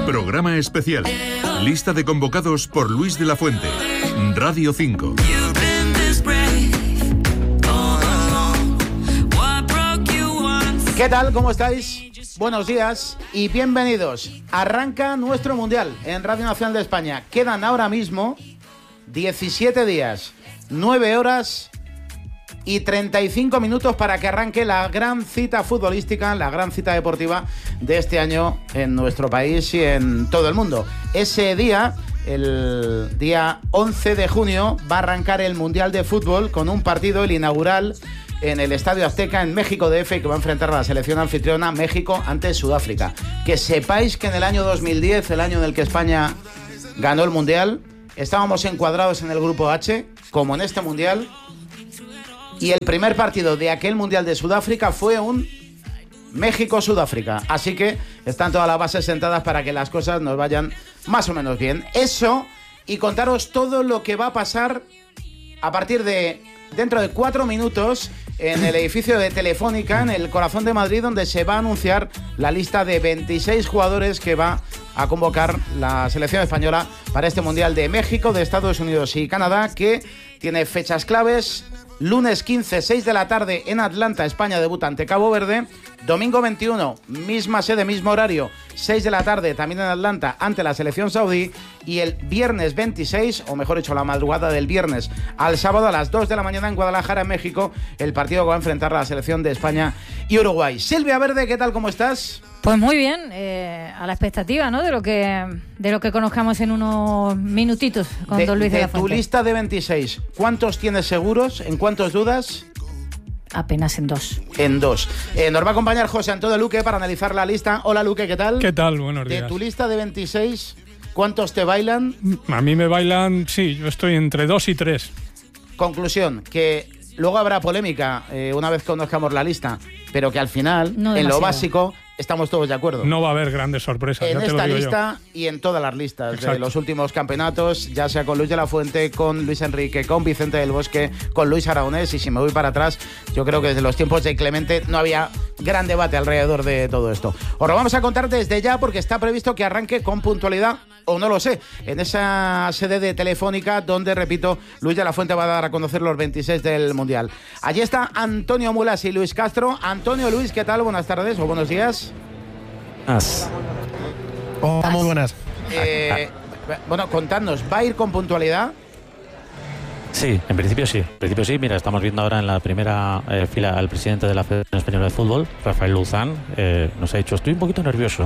Programa especial. Lista de convocados por Luis de la Fuente. Radio 5. ¿Qué tal? ¿Cómo estáis? Buenos días y bienvenidos. Arranca nuestro Mundial en Radio Nacional de España. Quedan ahora mismo 17 días, 9 horas y 35 minutos para que arranque la gran cita futbolística, la gran cita deportiva de este año en nuestro país y en todo el mundo. Ese día, el día 11 de junio, va a arrancar el Mundial de Fútbol con un partido, el inaugural, en el Estadio Azteca, en México DF, que va a enfrentar a la selección anfitriona México ante Sudáfrica. Que sepáis que en el año 2010, el año en el que España ganó el Mundial, estábamos encuadrados en el Grupo H, como en este Mundial, y el primer partido de aquel Mundial de Sudáfrica fue un México-Sudáfrica. Así que están todas las bases sentadas para que las cosas nos vayan más o menos bien. Eso, y contaros todo lo que va a pasar a partir de dentro de 4 minutos en el edificio de Telefónica, en el corazón de Madrid, donde se va a anunciar la lista de 26 jugadores que va a convocar la selección española para este Mundial de México, de Estados Unidos y Canadá, que tiene fechas claves. Lunes 15, 6 de la tarde en Atlanta, España debuta ante Cabo Verde. Domingo 21, misma sede, mismo horario, 6 de la tarde también en Atlanta ante la selección saudí. Y el viernes 26, o mejor dicho, la madrugada del viernes al sábado a las 2 de la mañana en Guadalajara, en México, el partido que va a enfrentar la selección de España y Uruguay. Silvia Verde, ¿qué tal? ¿Cómo estás? Pues muy bien, a la expectativa, ¿no? De lo que conozcamos en unos minutitos con don Luis de la Fuente. De tu lista de 26, ¿cuántos tienes seguros? ¿En cuántos dudas? Apenas en 2. En 2. Nos va a acompañar José Antonio Luque para analizar la lista. Hola Luque, ¿qué tal? ¿Qué tal? Buenos días. De tu lista de 26, ¿cuántos te bailan? A mí me bailan, sí, yo estoy entre 2 y 3. Conclusión, que luego habrá polémica una vez conozcamos la lista, pero que al final, no en lo básico, estamos todos de acuerdo. No va a haber grandes sorpresas. En ya te esta lo digo lista yo. y en todas las listas. Exacto. De los últimos campeonatos, ya sea con Luis de la Fuente, con Luis Enrique, con Vicente del Bosque, con Luis Aragonés, y si me voy para atrás, yo creo que desde los tiempos de Clemente no había gran debate alrededor de todo esto. Os lo vamos a contar desde ya porque está previsto que arranque con puntualidad, o no lo sé, en esa sede de Telefónica donde, repito, Luis de la Fuente va a dar a conocer los 26 del Mundial. Allí está Antonio Mulas y Luis Castro. Antonio, Luis, ¿qué tal? Buenas tardes o buenos días. Hola, muy buenas. Bueno, contadnos, ¿va a ir con puntualidad? Sí, en principio sí. Mira, estamos viendo ahora en la primera fila al presidente de la Federación Española de Fútbol, Rafael Luzán. Nos ha dicho, estoy un poquito nervioso.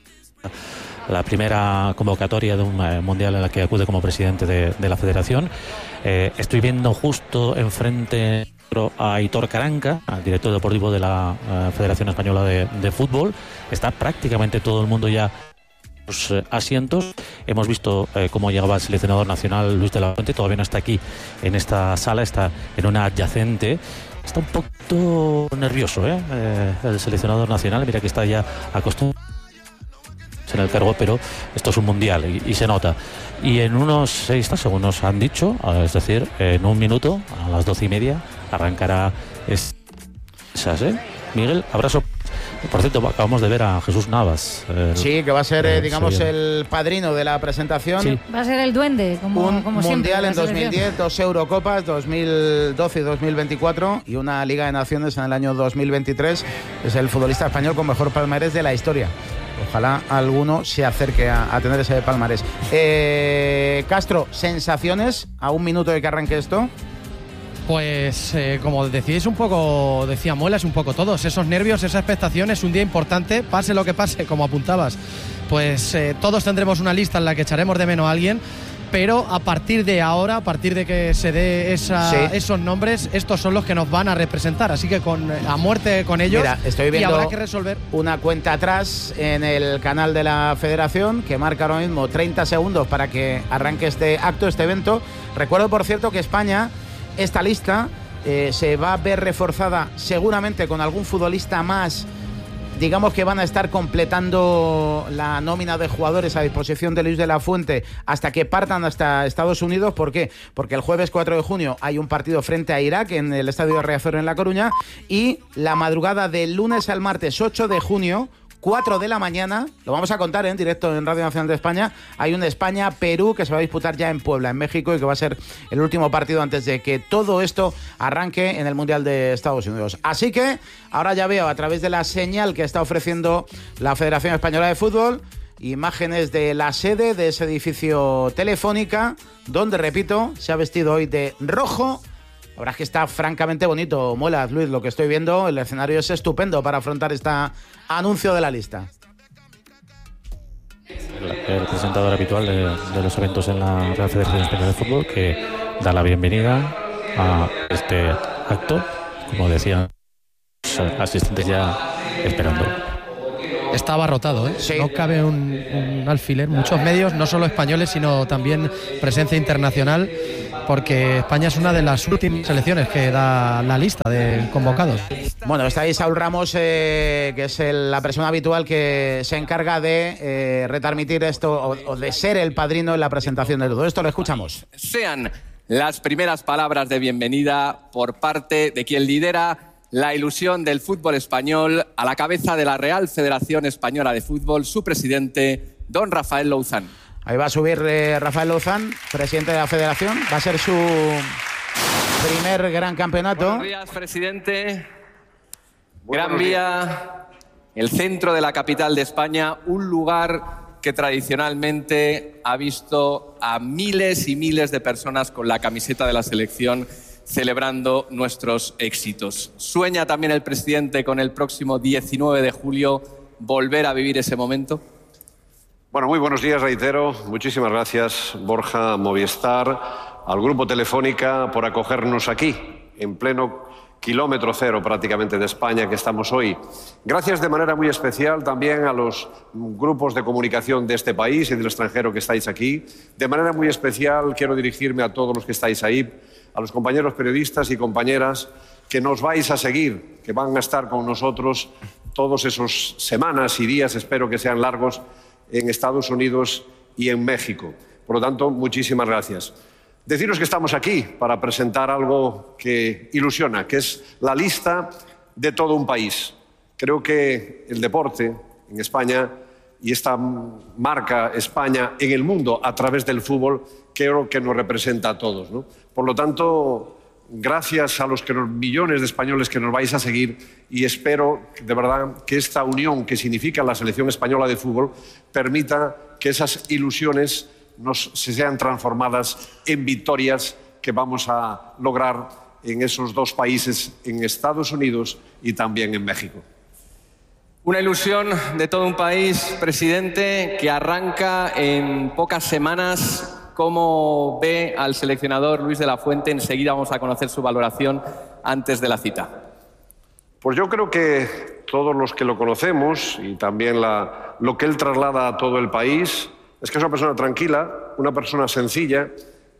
La primera convocatoria de un mundial en la que acude como presidente de la federación. Estoy viendo justo enfrente a Aitor Caranca, al director deportivo de la Federación Española de Fútbol. Está prácticamente todo el mundo ya en los asientos. Hemos visto cómo llegaba el seleccionador nacional Luis de la Fuente. Todavía no está aquí en esta sala, está en una adyacente. Está un poquito nervioso el seleccionador nacional. Mira que está ya acostumbrado en el cargo, pero esto es un mundial y se nota. Y en unos 6 segundos han dicho, es decir, en un minuto, a las 12:30, arrancará esas, Miguel, abrazo. Por cierto, acabamos de ver a Jesús Navas. Sí, que va a ser, digamos, el padrino de la presentación. Sí. Va a ser el duende, como siempre. Mundial en la selección. 2010, 2 Eurocopas, 2012 y 2024, y una Liga de Naciones en el año 2023. Es el futbolista español con mejor palmarés de la historia. Ojalá alguno se acerque a tener ese palmarés. Castro, ¿sensaciones a un minuto de que arranque esto? Pues como decíais un poco, decía Muelas, un poco todos, esos nervios, esa expectación, es un día importante, pase lo que pase, como apuntabas, pues todos tendremos una lista en la que echaremos de menos a alguien, pero a partir de ahora, a partir de que se dé esos nombres, estos son los que nos van a representar, así que a muerte con ellos. Mira, estoy viendo y habrá que resolver una cuenta atrás en el canal de la Federación que marca ahora mismo 30 segundos para que arranque este acto, este evento. Recuerdo, por cierto, que España, esta lista se va a ver reforzada seguramente con algún futbolista más digamos que van a estar completando la nómina de jugadores a disposición de Luis de la Fuente hasta que partan hasta Estados Unidos. ¿Por qué? Porque el jueves 4 de junio hay un partido frente a Irak en el Estadio de Riazor en La Coruña, y la madrugada del lunes al martes 8 de junio 4 de la mañana. Lo vamos a contar en directo en Radio Nacional de España. Hay un España-Perú que se va a disputar ya en Puebla, en México, y que va a ser el último partido antes de que todo esto arranque en el Mundial de Estados Unidos. Así que ahora ya veo, a través de la señal que está ofreciendo la Federación Española de Fútbol, imágenes de la sede de ese edificio Telefónica, donde, repito, se ha vestido hoy de rojo. La verdad es que está francamente bonito, Muelas, Luis, lo que estoy viendo. El escenario es estupendo para afrontar este anuncio de la lista. El presentador habitual de los eventos en la Real Federación Española de Fútbol, que da la bienvenida a este acto, como decían los asistentes ya esperando. Está abarrotado, ¿eh? Sí. No cabe un alfiler. Muchos medios, no solo españoles, sino también presencia internacional, porque España es una de las últimas selecciones que da la lista de convocados. Bueno, está ahí Saúl Ramos, que es la persona habitual que se encarga de retransmitir esto, o de ser el padrino en la presentación de todo esto. Lo escuchamos. Sean las primeras palabras de bienvenida por parte de quien lidera la ilusión del fútbol español, a la cabeza de la Real Federación Española de Fútbol, su presidente, don Rafael Louzán. Ahí va a subir Rafael Louzán, presidente de la Federación. Va a ser su primer gran campeonato. Buenos días, presidente. Gran Vía, el centro de la capital de España, un lugar que tradicionalmente ha visto a miles y miles de personas con la camiseta de la selección celebrando nuestros éxitos. ¿Sueña también el presidente con el próximo 19 de julio volver a vivir ese momento? Bueno, muy buenos días, reitero. Muchísimas gracias, Borja, Movistar, al Grupo Telefónica por acogernos aquí, en pleno kilómetro cero prácticamente de España que estamos hoy. Gracias de manera muy especial también a los grupos de comunicación de este país y del extranjero que estáis aquí. De manera muy especial quiero dirigirme a todos los que estáis ahí, a los compañeros periodistas y compañeras que nos vais a seguir, que van a estar con nosotros todos esos semanas y días, espero que sean largos, en Estados Unidos y en México. Por lo tanto, muchísimas gracias. Deciros que estamos aquí para presentar algo que ilusiona, que es la lista de todo un país. Creo que el deporte en España y esta marca España en el mundo a través del fútbol, creo que nos representa a todos, ¿no? Por lo tanto, gracias a los millones de españoles que nos vais a seguir, y espero de verdad que esta unión que significa la selección española de fútbol permita que esas ilusiones se sean transformadas en victorias que vamos a lograr en esos dos países, en Estados Unidos y también en México. Una ilusión de todo un país, presidente, que arranca en pocas semanas. ¿Cómo ve al seleccionador Luis de la Fuente? Enseguida vamos a conocer su valoración antes de la cita. Pues yo creo que todos los que lo conocemos y también lo que él traslada a todo el país es que es una persona tranquila, una persona sencilla,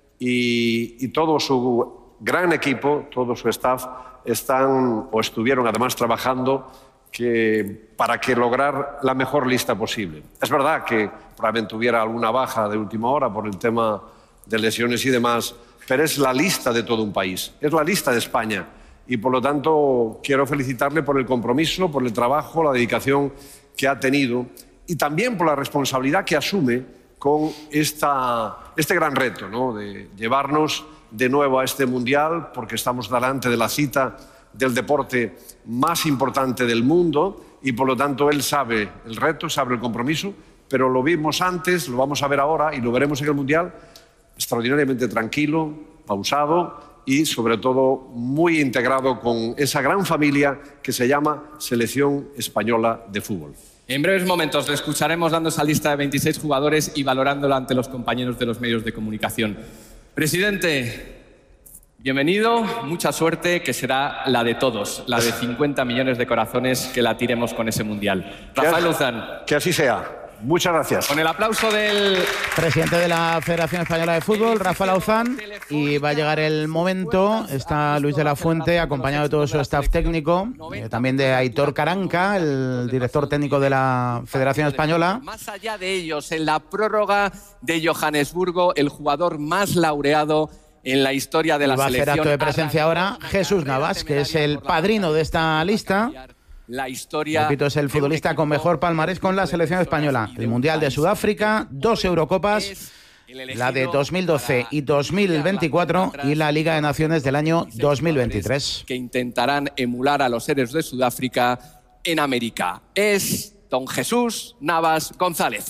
y todo su gran equipo, todo su staff estuvieron además trabajando para lograr la mejor lista posible. Es verdad que probablemente hubiera alguna baja de última hora por el tema de lesiones y demás, pero es la lista de todo un país, es la lista de España, y por lo tanto quiero felicitarle por el compromiso, por el trabajo, la dedicación que ha tenido y también por la responsabilidad que asume con este gran reto, ¿no?, de llevarnos de nuevo a este Mundial, porque estamos delante de la cita del deporte más importante del mundo, y por lo tanto él sabe el reto, sabe el compromiso, pero lo vimos antes, lo vamos a ver ahora y lo veremos en el Mundial, extraordinariamente tranquilo, pausado y sobre todo muy integrado con esa gran familia que se llama Selección Española de Fútbol. En breves momentos le escucharemos dando esa lista de 26 jugadores y valorándola ante los compañeros de los medios de comunicación. Presidente, bienvenido, mucha suerte, que será la de todos, la de 50 millones de corazones que latiremos con ese Mundial. Rafael Louzán. Que así sea. Muchas gracias. Con el aplauso del presidente de la Federación Española de Fútbol, Rafael Louzán, y va a llegar el momento. Está Luis de la Fuente, acompañado de todo su staff técnico, también de Aitor Caranca, el director técnico de la Federación Española. Más allá de ellos, en la prórroga de Johannesburgo, el jugador más laureado en la historia de la selección. Va a hacer acto de presencia ahora Jesús Navas, que es el padrino de esta lista. la historia. Repito, es el futbolista con mejor palmarés con la selección española. El Mundial de Sudáfrica, 2 Eurocopas, la de 2012 y 2024 y la Liga de Naciones del año 2023. Que intentarán emular a los héroes de Sudáfrica en América. Es don Jesús Navas González.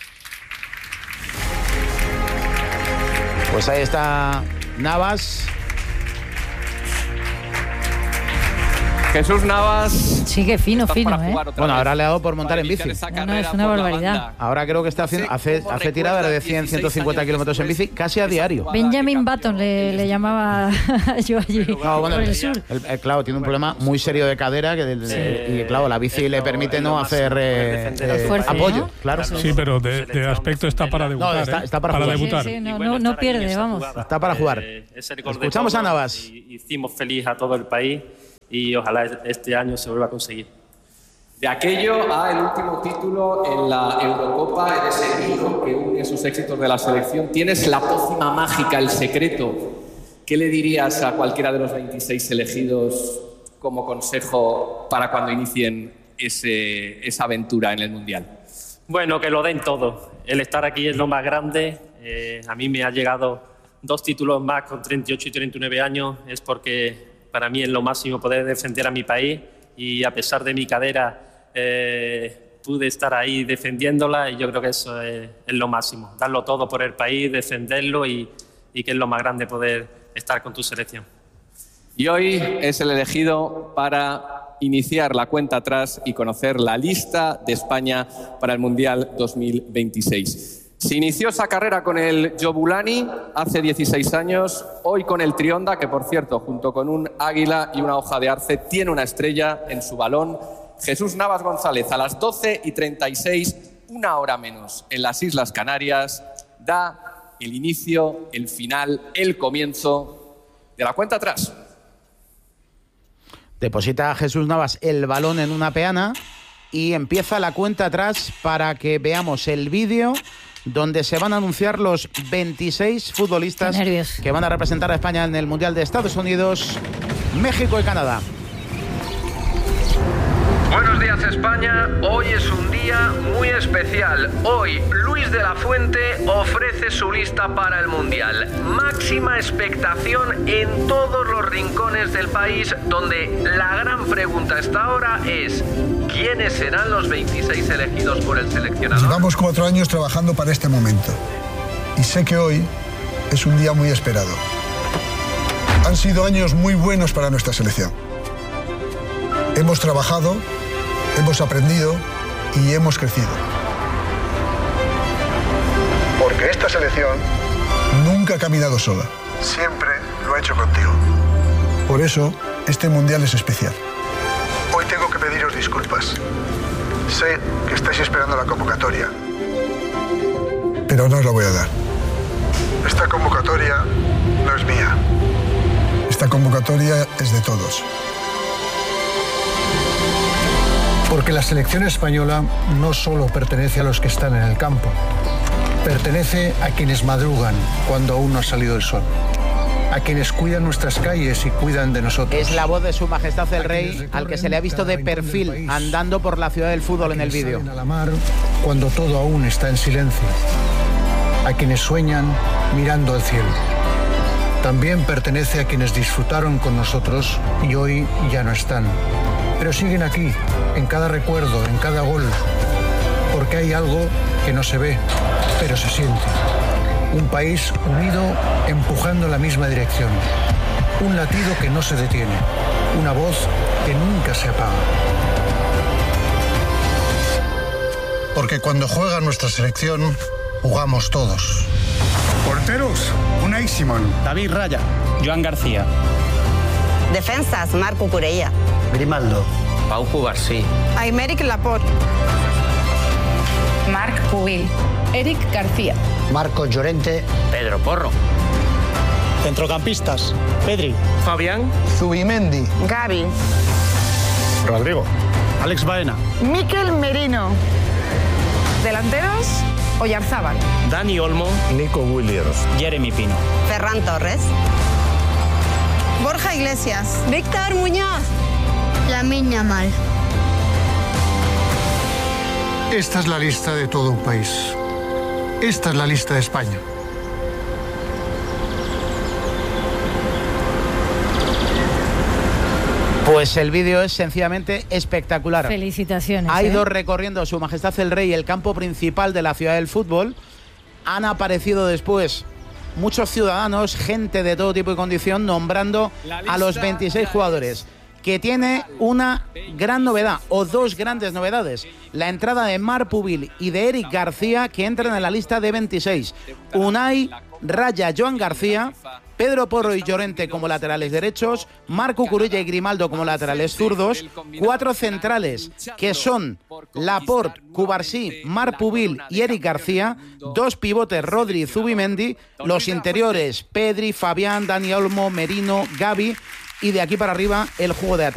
Pues ahí está Navas. Jesús Navas. Sí, qué fino, ¿eh? Bueno, ahora le ha dado por montar en bici. No, es una barbaridad. Ahora creo que está haciendo, hace tiradas de 100, 150 kilómetros en bici casi a diario. Benjamin Button le llamaba yo allí, no, bueno, por el sur. Claro, tiene un problema muy serio de cadera y claro, la bici le permite no hacer apoyo, ¿no? Claro. Sí, pero de aspecto está para debutar. No, está para debutar. Sí, no pierde, vamos. Está para jugar. Escuchamos a Navas. Hicimos feliz a todo el país y ojalá este año se vuelva a conseguir. De aquello a el último título en la Eurocopa, en ese hilo que une esos éxitos de la selección, ¿tienes la pócima mágica, el secreto? ¿Qué le dirías a cualquiera de los 26 elegidos como consejo para cuando inicien esa aventura en el Mundial? Bueno, que lo den todo. El estar aquí es lo más grande. A mí me ha llegado 2 títulos más con 38 y 39 años. Es porque para mí es lo máximo poder defender a mi país y a pesar de mi cadera pude estar ahí defendiéndola y yo creo que eso es lo máximo. Darlo todo por el país, defenderlo y que es lo más grande poder estar con tu selección. Y hoy es el elegido para iniciar la cuenta atrás y conocer la lista de España para el Mundial 2026. Se inició esa carrera con el Jobulani hace 16 años, hoy con el Trionda, que por cierto, junto con un águila y una hoja de arce, tiene una estrella en su balón. Jesús Navas González, a las 12:36, una hora menos, en las Islas Canarias, da el inicio, el final, el comienzo de la cuenta atrás. Deposita a Jesús Navas el balón en una peana y empieza la cuenta atrás para que veamos el vídeo donde se van a anunciar los 26 futbolistas que van a representar a España en el Mundial de Estados Unidos, México y Canadá. Buenos días, España. Hoy es un día muy especial. Hoy Luis de la Fuente ofrece su lista para el Mundial. Máxima expectación en todos los rincones del país, donde la gran pregunta hasta ahora es: ¿quiénes serán los 26 elegidos por el seleccionador? Llevamos 4 años trabajando para este momento y sé que hoy es un día muy esperado. Han sido años muy buenos para nuestra selección. Hemos trabajado, hemos aprendido y hemos crecido. Porque esta selección nunca ha caminado sola. Siempre lo ha hecho contigo. Por eso, este Mundial es especial. Hoy tengo que pediros disculpas. Sé que estáis esperando la convocatoria, pero no os la voy a dar. Esta convocatoria no es mía. Esta convocatoria es de todos. Porque la selección española no solo pertenece a los que están en el campo, pertenece a quienes madrugan cuando aún no ha salido el sol, a quienes cuidan nuestras calles y cuidan de nosotros. Es la voz de Su Majestad el Rey, al que se le ha visto de perfil andando por la ciudad del fútbol en el vídeo. A la mar cuando todo aún está en silencio, a quienes sueñan mirando al cielo. También pertenece a quienes disfrutaron con nosotros y hoy ya no están. Pero siguen aquí, en cada recuerdo, en cada gol, porque hay algo que no se ve, pero se siente. Un país unido, empujando en la misma dirección. Un latido que no se detiene. Una voz que nunca se apaga. Porque cuando juega nuestra selección, jugamos todos. Porteros, Unai Simón. David Raya. Joan García. Defensas, Marco Curella. Grimaldo. Pau Cubarsí. Aymeric Laporte. Marc Pubil. Eric García. Marcos Llorente. Pedro Porro. Centrocampistas: Pedri. Fabián. Zubimendi. Gavi. Rodrigo. Alex Baena. Mikel Merino. Delanteros: Oyarzábal. Dani Olmo. Nico Williams. Jeremy Pino. Ferran Torres. Borja Iglesias. Víctor Muñoz. Lamine Yamal. Esta es la lista de todo un país. Esta es la lista de España. Pues el vídeo es sencillamente espectacular. Felicitaciones. Ha ido recorriendo Su Majestad el Rey el campo principal de la ciudad del fútbol. Han aparecido después muchos ciudadanos, gente de todo tipo y condición, nombrando a los 26 jugadores, que tiene una gran novedad, o dos grandes novedades. La entrada de Marc Pubil y de Eric García, que entran en la lista de 26. Unai, Raya, Joan García, Pedro Porro y Llorente como laterales derechos, Marc Cucurella y Grimaldo como laterales zurdos, 4 centrales que son Laporte, Cubarsí, Marc Pubil y Eric García, 2 pivotes Rodri y Zubimendi, los interiores Pedri, Fabián, Dani Olmo, Merino, Gavi, y de aquí para arriba el juego de ataque.